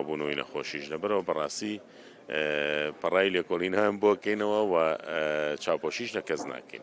کۆبوونەوەی نەخۆشیش لەبەرەوە بەڕاستی پەڕای لێکۆڵینەوەیان بۆ بکەینەوە و چاوپۆشیش لە کەس ناکەین.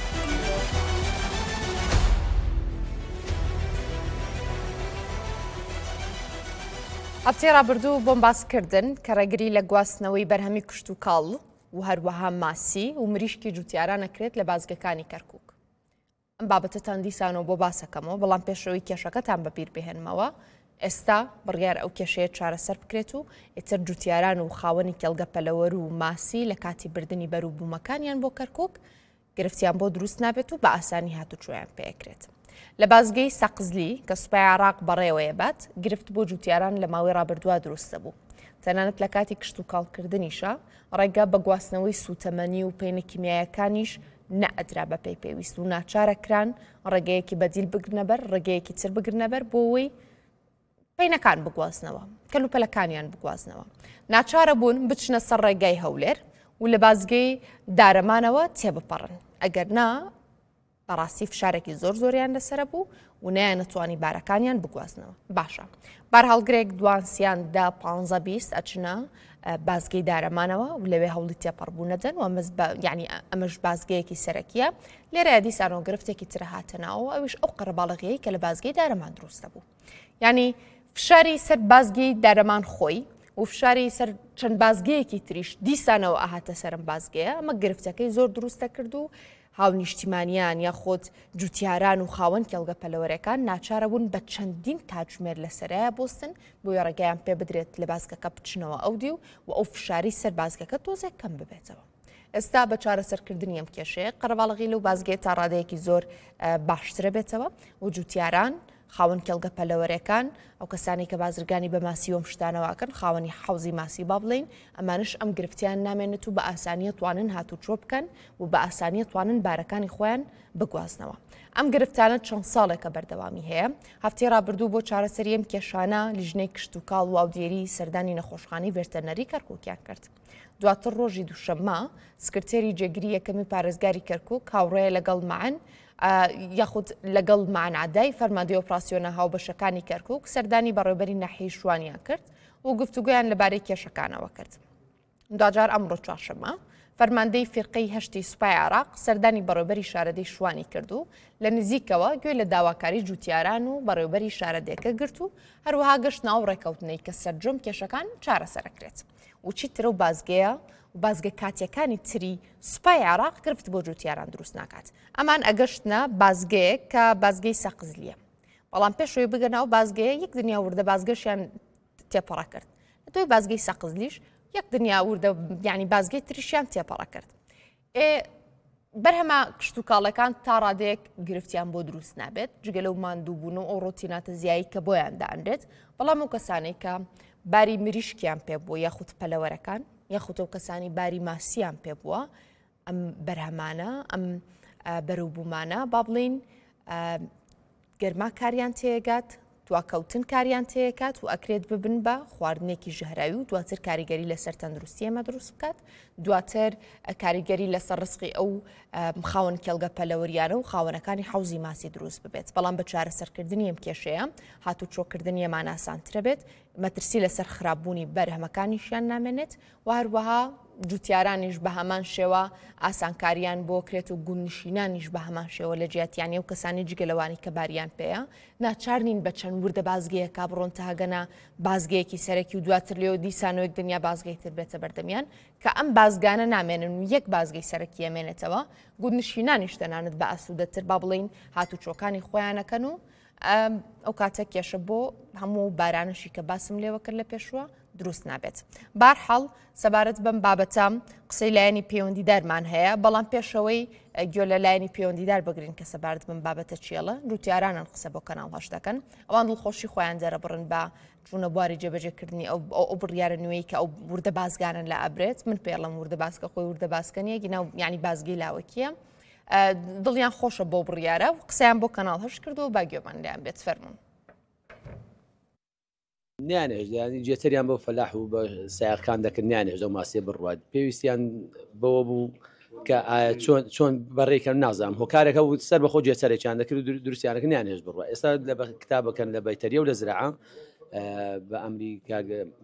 هەفتەی ڕابردوو بۆم باسکردن کە ڕێگری لە گواستنەوەی بەرهەمی کشت و کاڵ و هەروەها ماسی و مریشکی جوتیاران ئەکرێت لە بازگەکانی کەرکووک. ئەم بابەتتان دیسانەوە بۆ باسەکەمەوە، بەڵام پێشەوەی کێشەکەتان بەبیر بهێنمەوە. ئێستا بڕیار ئەو کێشەیە چارەسەر بکرێت و ئێتر جوتیاران و خاوەنی کێڵگە پەلەوەر و ماسی لە کاتی بردننی بەرووبوومەکانیان بۆ کەرکووک گرفتیان بۆ دروست نابێت و بە ئاسانی هاتوچۆیان پێکرێت. لە بازگەی سەقزلی کە سوپای عراق بەڕێوەیە بات گرفت بۆ جوتیاران لە ماوەی ڕابردووە دروستە بوو. تەنانەت لە کاتی کشت و کاڵکردنیشە ڕێگە بە گواستنەوەی سوتەمەنی و پێینە کیمیایەکانیش نەئەدرا بە پێی پێویست و ناچارەکران ڕێگەیەکی بەدیل بگرنەبەر ڕێگەیەکی تر بگرنەبەر بۆ ئەوەی پەینەکان بگوازنەوە، کەلوپەلەکانیان بگوازنەوە. ناچارە بوون بچنە سەر ڕێگای هەولێر و لە بازگەی دارەمانەوە تێبپەڕن، ئەگەر نا بەڕاستی فشارێکی زۆریان لەسرە بوو و نەیان نەتوانی بارەکانیان بگوازنەوە. باشە بار هەڵگرێک دوانسیاندا 15-20 ئەچنە بازگەی دارەمانەوە و لەوێ هەوڵی تێپەڕبوو نەدەن و ینی ئەمەش بازگەیەکی سەرەکیە. لێرە دیسانەوە گرفتێکی ترە هاتەناوە، ئەویش ئەو قەرەباڵغەیەی کە لە بازگەی دارەمان دروستە بوو. ینی فشاری سەر بازگەی دارەمان خۆی و فشاری سەر چەند بازگەیەکی تریش دیسانەوە ئاهاتە سەرم بازگەیە. ئەمە گرفتەکەی زۆر دروستە کرد و هاونیشتیمانیان یاخۆت جوتیاران و خاوەن کێڵگە پەلەوەرەکان ناچارە بوون بە چەندین کاتژمێر لەسەرایە بۆستن بۆیە ڕێگەیان پێ بدرێت لە بازگەکە بچنەوە ئەودی و ئەو فشاری سەر بازگەکە تۆزێک کەم ببێتەوە. ئێستا بە چارەسەرکردنی ئەم کێشەیە قەرەباڵغی لەو بازگەیە تا ڕادەیەکی زۆر باشترە بێتەوە و جوتیاران خاوەن کێڵگە پەلەوەرەکان ئەو کەسانی کە بازرگانی بە ماسی و شتانەوەکەن خاوەنی حوزی ماسی با بڵین ئەمانش ئەم گرفتیان نامێنێت و بە ئاسانیە توانن هاتوچۆ بکەن و بە ئاسانیە توانن بارەکانی خۆیان بگوازنەوە. ئەم گرفتانە چەند ساڵێکە بەردەوامی هەیە. هەفتەی ڕابردوو بۆ چارەسەری ئەم کێشانە لیژنەی کشت و کاڵ و ئاودێری سەردانی نەخۆشخانەی ڤێرتەرنەری کەرکووکیان کرد. دواتر ڕۆژی دووشەممە سکرتێری جێگیری یەکەمی پارێزگاری کەرکووک هاوڕێیە لەگەڵ معن یاخود لەگەڵ معنعدای فەرماندەی ئۆپراسیۆنە هاوبەشەکانی کەرکووک سەردانی بەڕێوەبەری ناحیەی شوانیان کرد و گفتوگویان لەبارەی کێشەکانەوە کرد. دوجار ئەمڕۆ چوارشەممە فەرماندەی فیرقەی هەشتی سوپای عراق سەردانی بەڕێوەبەری شارەدەی شوانی کرد و لە نزیکەوە گوێ لە داواکاری جوتیاران و بەڕێوەبەری شارەدەیەکە گرت و هەروەها گەشت ناو ڕێکەوتنەی کە سەرجەم کێشەکان چارەسەرەکرێت و چیترە و بازگەیە و بازگە کاتیەکانی تری سوپای عراق گرفت بۆ جوتیاران دروست ناکات. ئەمان ئەگەشتنە بازگەیە کە بازگەی سەقزلیە، بەڵام پێشەوەی بگەنەوە بازگەیە یەک دنیا وردە بازگەشیان تێپەڕە کرد. لە دوای بازگەی سەقزلیش یەک دنیا وردە ینی بازگەی تریشیان تێپەڕە کرد. بەرهەمە کشت و کاڵەکان تا ڕادەیەک گرفتیان بۆ دروست نابێت جگە لەو ماندووبوون و ئەو ڕۆتیناتە زیایی کە بۆیان داندرێت، بەڵام ئەو کەسانەی کە باری مریشکیان پێ بووە یاخود پەلەوەرەکان یاخود ئەو کەسانی باری ماسییان پێ بووە ئەم بەرهەمانە ئەم بەرووبوومانە با بڵین گەرما کاریان تێگات دواکەوتن کاریان تێکات و ئەکرێت ببن بە خواردنێکی ژەهراوی و دواتر کاریگەری لەسەر تەندروستی ئەمە دروست بکات، دواتر کاریگەری لەسەر ڕسقی ئەو خاوەن کێڵگە پەلەوەریانە و خاوەنەکانی حوزی ماسی دروست ببێت. بەڵام بە چارەسەرکردنی ئەم کێشەیە هاتوچۆکردنی ئەمان ئاسانترە بێت، مەترسی لەسەر خراپبوونی بەرهەمەکانیشیان نامێنێت و هەروەها جوتیارانیش بە هەمان شێوە ئاسانکاریان بۆ کرێت و گوندنشینانیش بە هەمان شێوە لە جیاتیانی و کەسانی جگەلەوانی کە باریان پێەیە ناچارنین بە چەند وردە بازگەیە کا بڕۆن تاگەنە بازگەیەکی سەرەکی و دواتر لێەوە دیسانەوەک دنیا بازگەی تر بێتە بەردەمیان کە ئەم بازگانە نامێنن و یەک بازگەی سەرەکی ئەمێنێتەوە گوندنشینانیش دەنانێت بە ئاسوودەتر با بڵین هاتوچۆکانی خۆیانەکەن و ئەو کاتە کێشە بۆ هەموو بارانشی کە باسم لێوە کرد لە پێشوە دروست نابێت. بارحەڵ سەبارەت بەم بابەتە قسەی لایەنی پەیوەندیدارمان هەیە، بەڵام پێشەوەی گوێ لە لایەنی پەیوەندیدار بگرین کە سەبارەت بم بابەتە چیەڵە جوتیارانان قسە بۆ کەناڵ هەش دەکەن، ئەوان دڵخۆشی خۆیان دەرەبڕن بە چوونە بواری جێبەجێکردنی ئەو بڕیارە نوێی کە ئەو وردە بازگانن لە ئەبرێت. من پێڵم وردە باسکە خۆی وردە باسکەنیەکی ناو ینی بازگەی لاوەکیە، دڵیان خۆشە بۆ بڕیارە و قسەیان بۆ کەناڵ هەش کردەوە با گوێمان لیان بێت. فەرمون. نیانێژ ینی جێتەریان بۆ فەلاح و بە سایقان دەکرد نیانێژ دە ماسیە بڕوات پێویستیان بەوە بوو کە چۆن بەڕێکەکەم نازانم هۆکارێکە و سەر بەخۆ جێسەرێکیان دەکرد و دروستیانەکە نیانێژ بڕوە. ئێستا لە کتابەکەن لە بەیتەریە و لە زراعە بە ئەمری